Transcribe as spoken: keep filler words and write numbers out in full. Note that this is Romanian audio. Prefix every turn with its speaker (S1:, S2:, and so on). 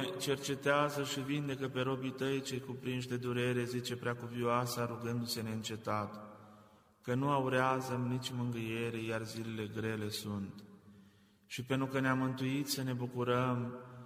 S1: Doamne, cercetează și vindecă pe robii Tăi cei cuprinși de durere, zice Preacuvioasa, rugându-se neîncetat, că nu aurează nici mângâiere, iar zilele grele sunt. Și pentru că ne-a mântuit să ne bucurăm,